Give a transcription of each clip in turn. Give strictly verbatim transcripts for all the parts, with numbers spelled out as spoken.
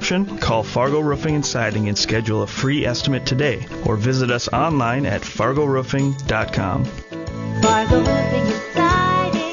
option? Call Fargo Roofing and Siding and schedule a free estimate today, or visit us online at fargo roofing dot com. Fargo Roofing and Siding.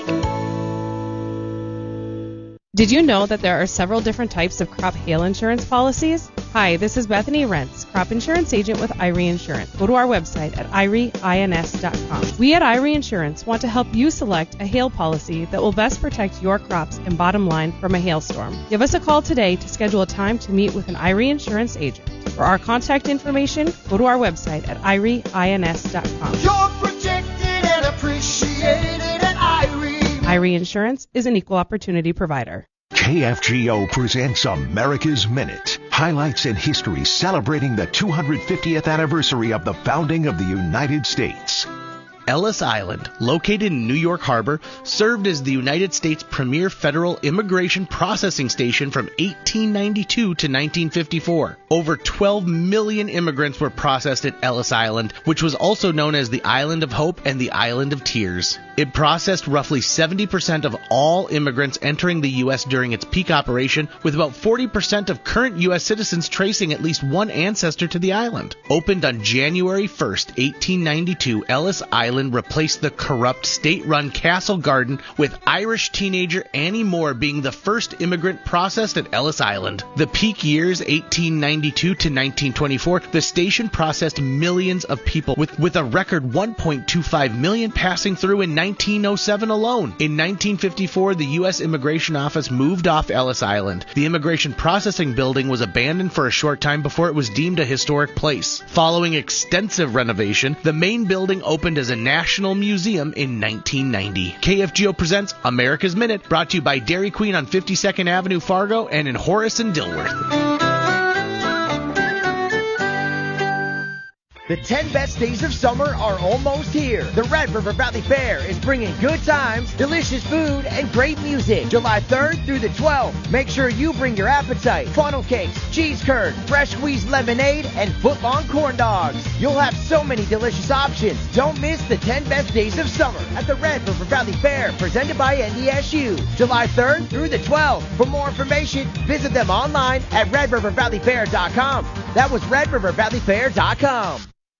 Did you know that there are several different types of crop hail insurance policies? Hi, this is Bethany Rentz, crop insurance agent with I R E Insurance. Go to our website at I R E ins dot com. We at I R E Insurance want to help you select a hail policy that will best protect your crops and bottom line from a hailstorm. Give us a call today to schedule a time to meet with an I R E Insurance agent. For our contact information, go to our website at I R E ins dot com. You're protected and appreciated at I R E. I R E Insurance is an equal opportunity provider. K F G O presents America's Minute. Highlights and history celebrating the two hundred fiftieth anniversary of the founding of the United States. Ellis Island, located in New York Harbor, served as the United States' premier federal immigration processing station from eighteen ninety-two to nineteen fifty-four. Over twelve million immigrants were processed at Ellis Island, which was also known as the Island of Hope and the Island of Tears. It processed roughly seventy percent of all immigrants entering the U S during its peak operation, with about forty percent of current U S citizens tracing at least one ancestor to the island. Opened on January first, eighteen ninety-two, Ellis Island replaced the corrupt state-run Castle Garden, with Irish teenager Annie Moore being the first immigrant processed at Ellis Island. The peak years, eighteen ninety-two to nineteen twenty-four, the station processed millions of people, with, with a record one point two five million passing through in nineteen oh seven alone. In nineteen fifty-four, the U S Immigration Office moved off Ellis Island. The immigration processing building was abandoned for a short time before it was deemed a historic place. Following extensive renovation, the main building opened as a National Museum in nineteen ninety. K F G O presents America's Minute, brought to you by Dairy Queen on fifty-second Avenue, Fargo, and in Horace and Dilworth. The ten best days of summer are almost here. The Red River Valley Fair is bringing good times, delicious food, and great music. July third through the twelfth. Make sure you bring your appetite. Funnel cakes, cheese curd, fresh squeezed lemonade, and foot-long corn dogs. You'll have so many delicious options. Don't miss the ten best days of summer at the Red River Valley Fair, presented by N D S U. July third through the twelfth. For more information, visit them online at red river valley fair dot com. That was red river valley fair dot com.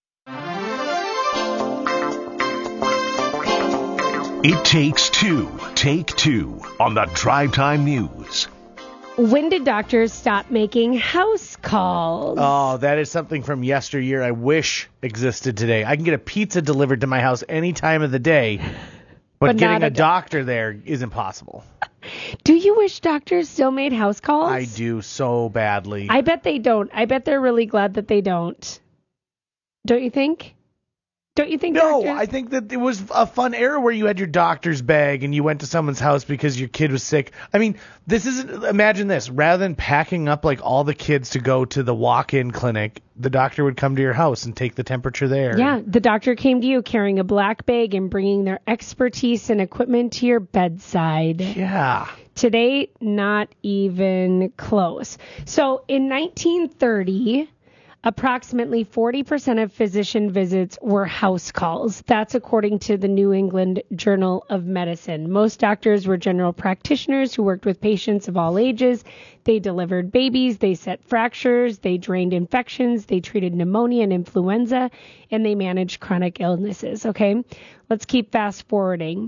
It takes two. Take two on the Drive Time News. When did doctors stop making house calls? Oh, that is something from yesteryear I wish existed today. I can get a pizza delivered to my house any time of the day, but, but getting a, a doctor there is impossible. Do you wish doctors still made house calls? I do so badly. I bet they don't. I bet they're really glad that they don't. Don't you think? Don't you think? No, doctors... I think that it was a fun era where you had your doctor's bag and you went to someone's house because your kid was sick. I mean, this isn't. Imagine this: rather than packing up like all the kids to go to the walk-in clinic, the doctor would come to your house and take the temperature there. Yeah, the doctor came to you carrying a black bag and bringing their expertise and equipment to your bedside. Yeah. Today, not even close. So in nineteen thirty. Approximately forty percent of physician visits were house calls. That's according to the New England Journal of Medicine. Most doctors were general practitioners who worked with patients of all ages. They delivered babies, they set fractures, they drained infections, they treated pneumonia and influenza, and they managed chronic illnesses. Okay, let's keep fast forwarding.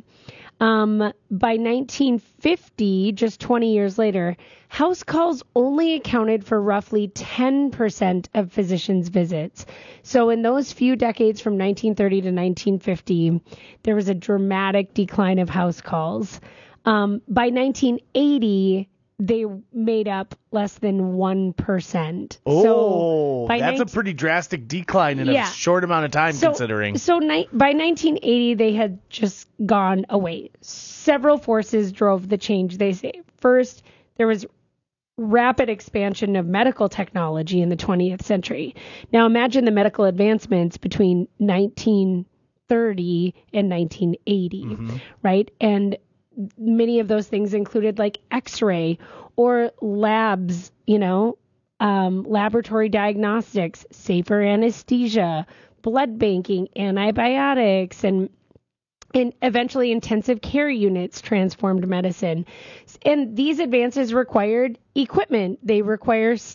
Um, by nineteen fifty, just twenty years later, house calls only accounted for roughly ten percent of physicians' visits. So in those few decades from nineteen thirty to nineteen fifty, there was a dramatic decline of house calls. Um, by nineteen eighty, they made up less than one percent. Oh, so that's nineteen a pretty drastic decline in yeah. a short amount of time, so, considering. So ni- by nineteen eighty, they had just gone away. Several forces drove the change, they say. First, there was rapid expansion of medical technology in the twentieth century. Now imagine the medical advancements between nineteen thirty and nineteen eighty, mm-hmm. right? And many of those things included like X-ray or labs, you know, um, laboratory diagnostics, safer anesthesia, blood banking, antibiotics, and and eventually intensive care units transformed medicine. And these advances required equipment. They require